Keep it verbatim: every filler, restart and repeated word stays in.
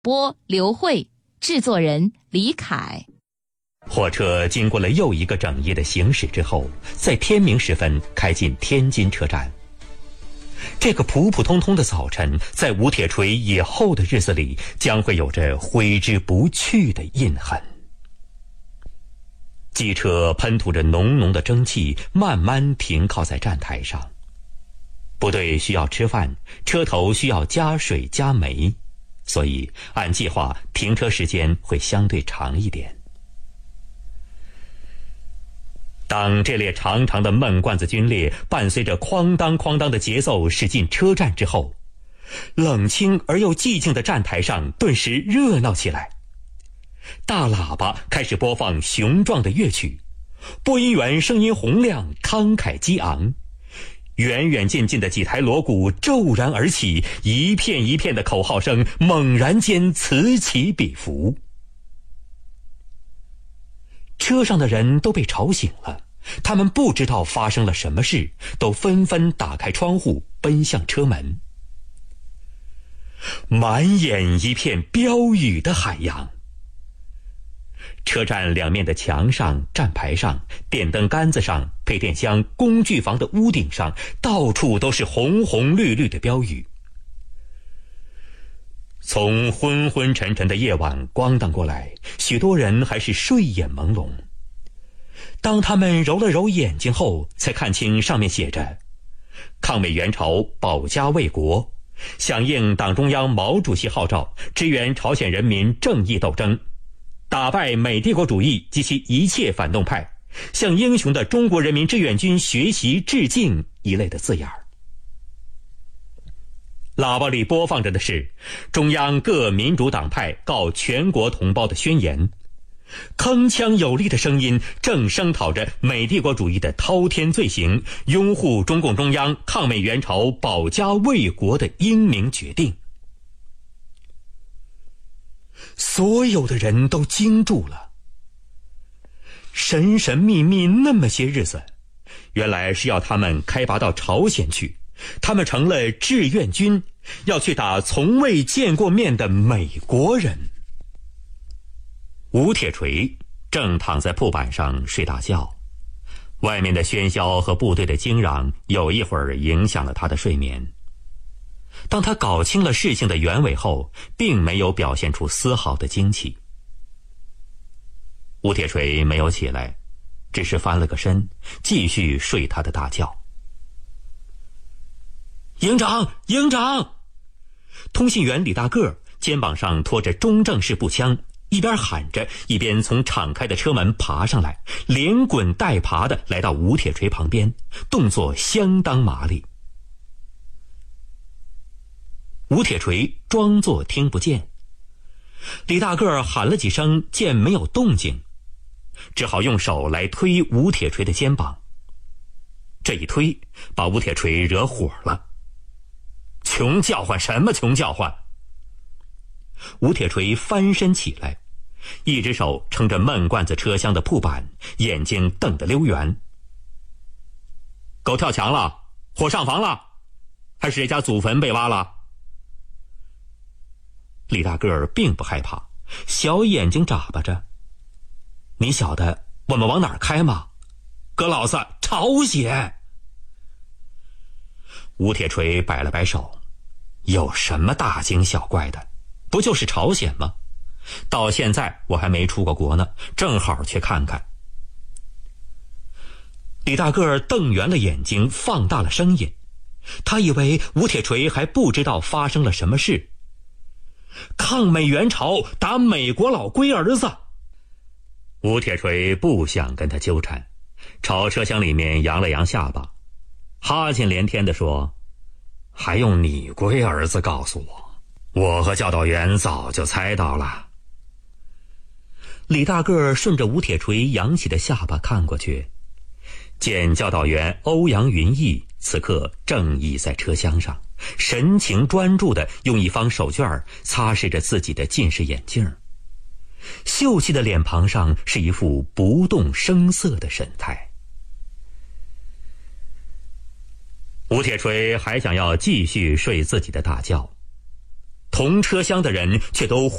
播刘慧，制作人李凯。 火车经过了又一个整夜的行驶之后，在天明时分开进天津车站。这个普普通通的早晨，在吴铁锤以后的日子里，将会有着挥之不去的印痕。机车喷吐着浓浓的蒸汽，慢慢停靠在站台上。部队需要吃饭，车头需要加水加煤，所以按计划停车时间会相对长一点。当这列长长的闷罐子军列伴随着哐当哐当的节奏驶进车站之后，冷清而又寂静的站台上顿时热闹起来。大喇叭开始播放雄壮的乐曲，播音员声音洪亮，慷慨激昂。远远近近的几台锣鼓骤然而起，一片一片的口号声猛然间此起彼伏。车上的人都被吵醒了，他们不知道发生了什么事，都纷纷打开窗户奔向车门。满眼一片标语的海洋。车站两面的墙上、站牌上、电灯杆子上、配电箱、工具房的屋顶上，到处都是红红绿绿的标语。从昏昏沉沉的夜晚光荡过来，许多人还是睡眼朦胧。当他们揉了揉眼睛后，才看清上面写着抗美援朝，保家卫国，响应党中央毛主席号召，支援朝鲜人民正义斗争，打败美帝国主义及其一切反动派，向英雄的中国人民志愿军学习致敬一类的字眼。喇叭里播放着的是中央各民主党派告全国同胞的宣言，铿锵有力的声音正声讨着美帝国主义的滔天罪行，拥护中共中央抗美援朝、保家卫国的英明决定。所有的人都惊住了，神神秘秘那么些日子，原来是要他们开拔到朝鲜去，他们成了志愿军，要去打从未见过面的美国人。吴铁锤正躺在铺板上睡大觉，外面的喧嚣和部队的惊嚷有一会儿影响了他的睡眠。当他搞清了事情的原委后，并没有表现出丝毫的惊奇。吴铁锤没有起来，只是翻了个身，继续睡他的大觉。营长，营长！通信员李大个肩膀上拖着中正式步枪，一边喊着，一边从敞开的车门爬上来，连滚带爬地来到吴铁锤旁边，动作相当麻利。吴铁锤装作听不见，李大个喊了几声，见没有动静，只好用手来推吴铁锤的肩膀。这一推，把吴铁锤惹火了。穷叫唤什么穷叫唤！吴铁锤翻身起来，一只手撑着闷罐子车厢的铺板，眼睛瞪得溜圆。狗跳墙了？火上房了？还是谁家祖坟被挖了？李大个儿并不害怕，小眼睛眨巴着。你晓得我们往哪儿开吗？哥老子朝鲜！吴铁锤摆了摆手，有什么大惊小怪的？不就是朝鲜吗？到现在我还没出过国呢，正好去看看。李大个儿瞪圆了眼睛，放大了声音，他以为吴铁锤还不知道发生了什么事。抗美援朝，打美国佬龟儿子！吴铁锤不想跟他纠缠，朝车厢里面扬了扬下巴，哈欠连天地说：还用你龟儿子告诉我？我和教导员早就猜到了。李大个顺着吴铁锤扬起的下巴看过去，见教导员欧阳云逸此刻正倚在车厢上，神情专注地用一方手绢擦拭着自己的近视眼镜，秀气的脸庞上是一副不动声色的神态。吴铁锤还想要继续睡自己的大觉， 同车厢的人却都